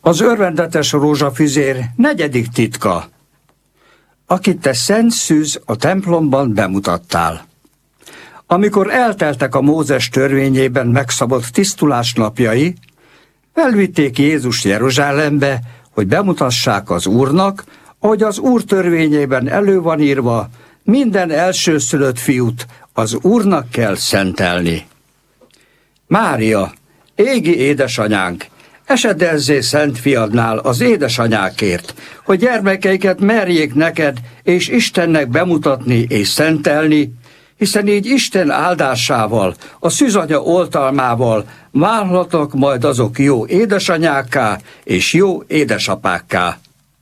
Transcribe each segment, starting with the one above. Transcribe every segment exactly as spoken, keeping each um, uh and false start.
Az örvendetes rózsafüzér negyedik titka, akit te szent szűz a templomban bemutattál. Amikor elteltek a Mózes törvényében megszabott tisztulás napjai, elvitték Jézus Jeruzsálembe, hogy bemutassák az Úrnak, ahogy az Úr törvényében elő van írva, minden elsőszülött fiút az Úrnak kell szentelni. Mária, égi édesanyánk, esedezzé szent fiadnál az édesanyákért, hogy gyermekeiket merjék neked és Istennek bemutatni és szentelni, hiszen így Isten áldásával, a szűzanya oltalmával válhatnak majd azok jó édesanyákká és jó édesapákká.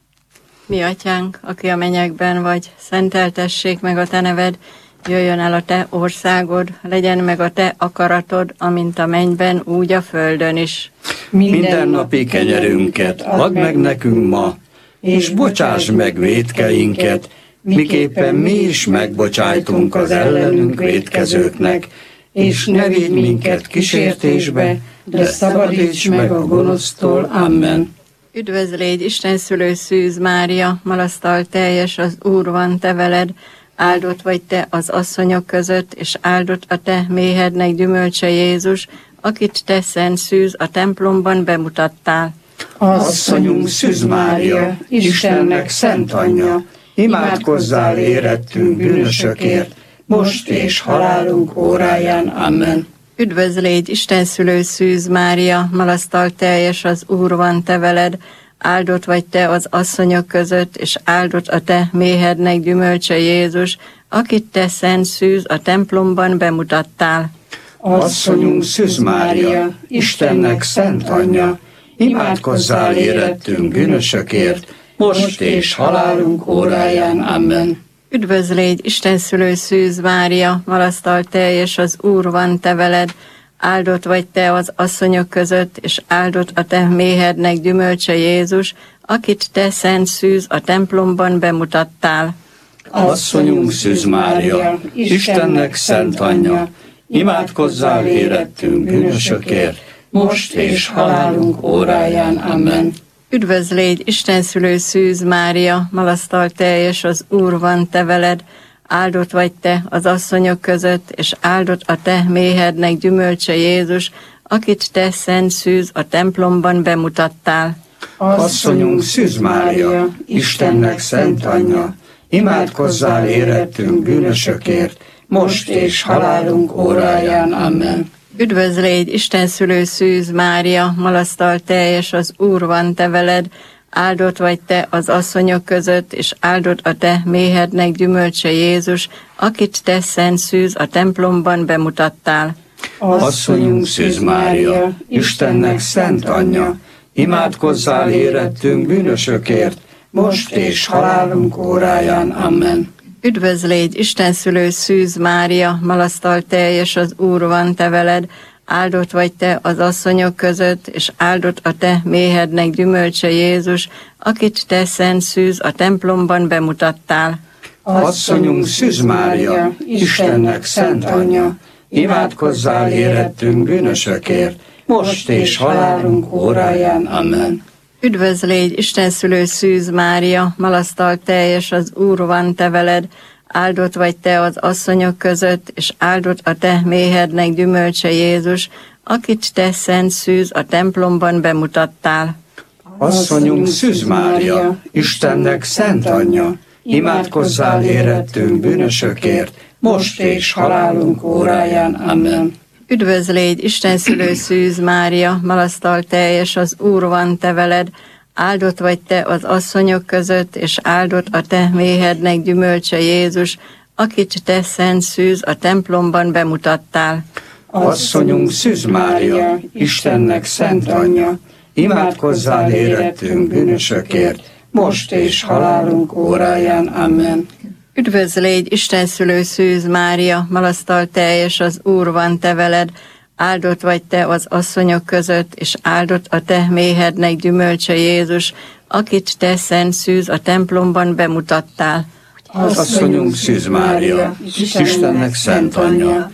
Mi atyánk, aki a mennyekben vagy, szenteltessék meg a te neved, jöjjön el a te országod, legyen meg a te akaratod, amint a mennyben, úgy a földön is. Minden napi kenyerünket add meg nekünk ma, és bocsáss meg vétkeinket, miképpen mi is megbocsájtunk az ellenünk vétkezőknek, és ne vigy minket kísértésbe, de szabadíts meg a gonosztól. Amen. Üdvözl légy, Isten szülő szűz Mária, malasztal teljes, az Úr van te veled, áldott vagy te az asszonyok között, és áldott a te méhednek gyümölcse Jézus, akit te szent szűz a templomban bemutattál. Asszonyunk Szűz Mária, Istennek szent anyja, imádkozzál érettünk bűnösökért, most és halálunk óráján. Amen. Üdvözl légy, Isten szülő szűz Mária, malasztal teljes, az Úr van te veled, áldott vagy te az asszonyok között, és áldott a te méhednek gyümölcse Jézus, akit te szent szűz a templomban bemutattál. Asszonyunk Szűz Mária, Istennek szent anyja, imádkozzál érettünk bűnösökért, most és halálunk óráján. Amen. Üdvözl légy, Isten szülő szűz Mária, malasztal teljes, az Úr van te veled, áldott vagy te az asszonyok között, és áldott a te méhednek gyümölcse Jézus, akit te szent szűz a templomban bemutattál. Asszonyunk Szűz Mária, Istennek szent anyja, imádkozzál érettünk bűnösökért, most és halálunk óráján. Amen. Üdvözl légy, Isten szülő szűz Mária, malasztal teljes, az Úr van te veled, áldott vagy te az asszonyok között, és áldott a te méhednek gyümölcse Jézus, akit te szent szűz a templomban bemutattál. Asszonyunk Szűz Mária, Istennek szent anyja, imádkozzál érettünk bűnösökért, most és halálunk óráján. Amen. Üdvözl légy, Isten szülő szűz Mária, malasztal teljes, az Úr van te veled, áldott vagy te az asszonyok között, és áldott a te méhednek gyümölcse Jézus, akit te szent szűz a templomban bemutattál. Asszonyunk Szűz Mária, Istennek szent anyja, imádkozzál érettünk bűnösökért, most és halálunk óráján. Amen. Üdvözl légy, Isten szülő szűz Mária, malasztal teljes, az Úr van te veled, áldott vagy te az asszonyok között, és áldott a te méhednek gyümölcse Jézus, akit te szent szűz a templomban bemutattál. Asszonyunk Szűz Mária, Istennek szent anyja, imádkozzál érettünk bűnösökért, most és halálunk óráján. Amen. Üdvözl légy, Isten szülő szűz Mária, malasztal teljes, az Úr van te veled, áldott vagy te az asszonyok között, és áldott a te méhednek gyümölcse Jézus, akit te szent szűz a templomban bemutattál. Asszonyunk Szűz Mária, Istennek szent anyja, imádkozzál érettünk bűnösökért, most és halálunk óráján. Amen. Üdvözl légy, Isten szülő szűz Mária, malasztal teljes, az Úr van te veled, áldott vagy te az asszonyok között, és áldott a te méhednek gyümölcse Jézus, akit te szent szűz a templomban bemutattál. Asszonyunk Szűz Mária, Istennek szent anyja, imádkozzál érettünk bűnösökért, most és halálunk óráján. Amen. Üdvözl légy, Isten szülő szűz Mária, malasztal teljes, az Úr van te veled, áldott vagy te az asszonyok között, és áldott a te méhednek gyümölcse Jézus, akit te szent szűz a templomban bemutattál. Asszonyunk Szűz Mária, Istennek szent anyja,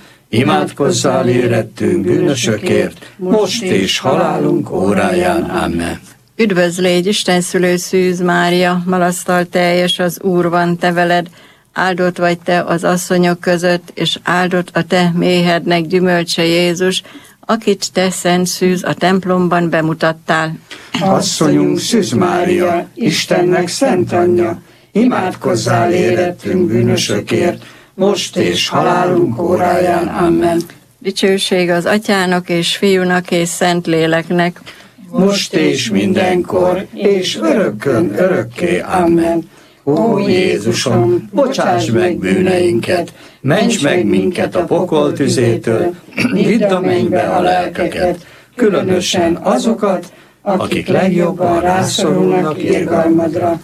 imádkozzál érettünk bűnösökért, most és halálunk óráján. Amen. Üdvözl légy, Isten szülő Szűz Mária, malasztal teljes, az Úr van te veled, áldott vagy te az asszonyok között, és áldott a te méhednek gyümölcse Jézus, akit te, Szent Szűz, a templomban bemutattál. Asszonyunk Szűz Mária, Istennek szent anyja, imádkozzál érettünk bűnösökért, most és halálunk óráján. Amen. Dicsőség az Atyának és Fiúnak és Szent Léleknek, most és mindenkor, és örökkön örökké. Amen. Ó Jézusom, bocsáss meg bűneinket, ments meg minket a pokol tüzétől, vidd a mennybe a lelkeket, különösen azokat, akik legjobban rászorulnak irgalmadra.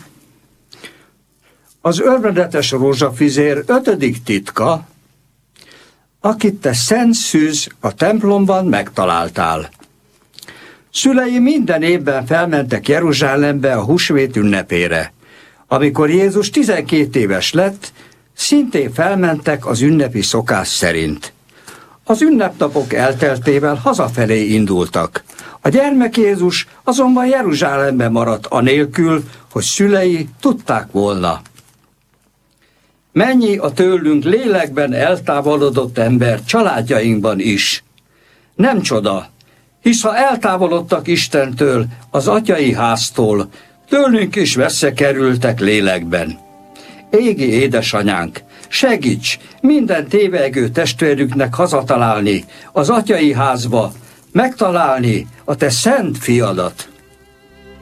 Az örvendetes rózsafizér ötödik titka, akit te, Szent Szűz, a templomban megtaláltál. Szülei minden évben felmentek Jeruzsálembe a húsvét ünnepére. Amikor Jézus tizenkét éves lett, szintén felmentek az ünnepi szokás szerint. Az ünnepnapok elteltével hazafelé indultak. A gyermek Jézus azonban Jeruzsálemben maradt anélkül, hogy szülei tudták volna. Mennyi a tőlünk lélekben eltávolodott ember családjainkban is. Nem csoda, hisz ha eltávolodtak Istentől, az atyai háztól, tőlünk is veszekerültek lélekben. Égi édesanyánk, segíts minden tévegő testvérüknek hazatalálni az atyai házba, megtalálni a te szent fiadat.